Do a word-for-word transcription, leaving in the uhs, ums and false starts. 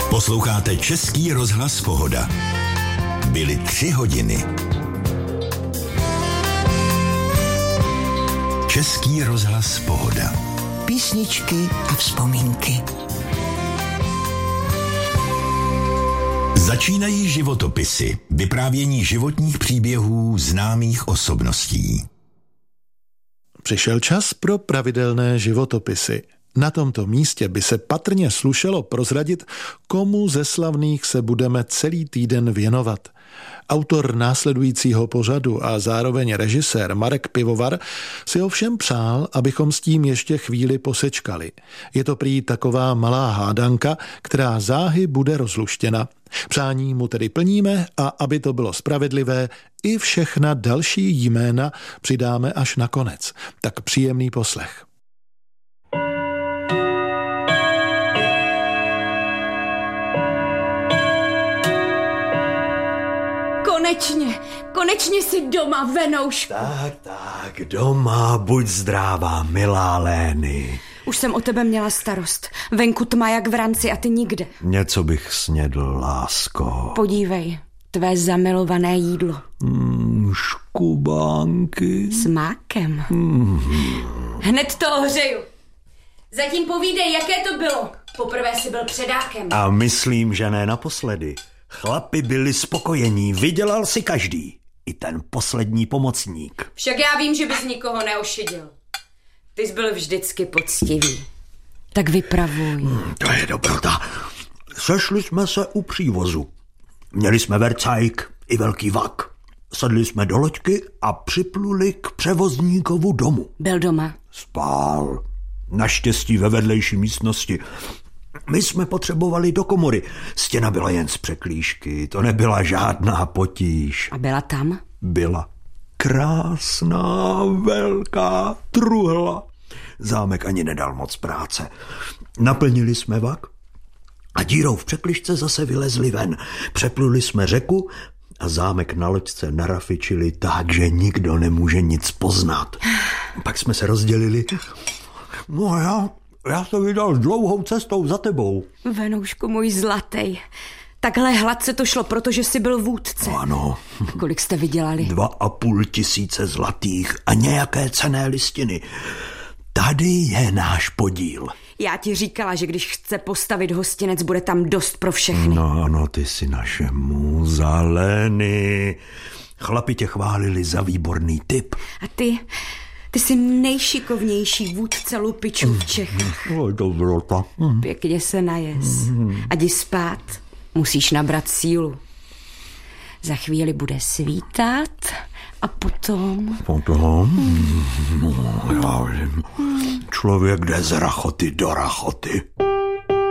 Posloucháte Český rozhlas Pohoda. Byly tři hodiny. Český rozhlas Pohoda. Písničky a vzpomínky. Začínají životopisy, vyprávění životních příběhů známých osobností. Přišel čas pro pravidelné životopisy. Na tomto místě by se patrně slušelo prozradit, komu ze slavných se budeme celý týden věnovat. Autor následujícího pořadu a zároveň režisér Marek Pivovar si ovšem přál, abychom s tím ještě chvíli posečkali. Je to prý taková malá hádanka, která záhy bude rozluštěna. Přání mu tedy plníme a aby to bylo spravedlivé, i všechna další jména přidáme až na konec. Tak příjemný poslech. Konečně, konečně jsi doma, Venoušku. Tak, tak, doma, buď zdrává, milá Lény. Už jsem o tebe měla starost. Venku tma jak v ranci a ty nikde. Něco bych snědl, lásko. Podívej, tvé zamilované jídlo. Mm, škubánky. S mákem. Mm. Hned to ohřeju. Zatím povídej, jaké to bylo. Poprvé jsi byl předákem. A myslím, že ne naposledy. Chlapi byli spokojení, vydělal si každý. I ten poslední pomocník. Však já vím, že bys nikoho neošidil. Ty jsi byl vždycky poctivý. Tak vypravuj. Hmm, to je dobrota. Sešli jsme se u přívozu. Měli jsme vercajk i velký vak. Sedli jsme do loďky a připluli k převozníkovu domu. Byl doma? Spál. Naštěstí ve vedlejší místnosti. My jsme potřebovali do komory. Stěna byla jen z překlíšky, to nebyla žádná potíž. A byla tam? Byla. Krásná, velká truhla. Zámek ani nedal moc práce. Naplnili jsme vak a dírou v překližce zase vylezli ven. Přepluli jsme řeku a zámek na loďce narafičili tak, že nikdo nemůže nic poznat. Pak jsme se rozdělili. No a já... Já se vydal dlouhou cestou za tebou. Venoušku můj zlatej. Takhle hladce to šlo, protože jsi byl vůdce. No ano. Kolik jste vydělali? Dva a půl tisíce zlatých a nějaké cenné listiny. Tady je náš podíl. Já ti říkala, že když chce postavit hostinec, bude tam dost pro všechny. No ano, ty jsi naše muza, Lény. Chlapi tě chválili za výborný tip. A ty... Ty jsi nejšikovnější vůdce lupičů v Čechách. No, dobrota. Pěkně se najez. A jdi spát. Musíš nabrat sílu. Za chvíli bude svítat a potom... Potom? No, já vím. Člověk jde z rachoty do rachoty.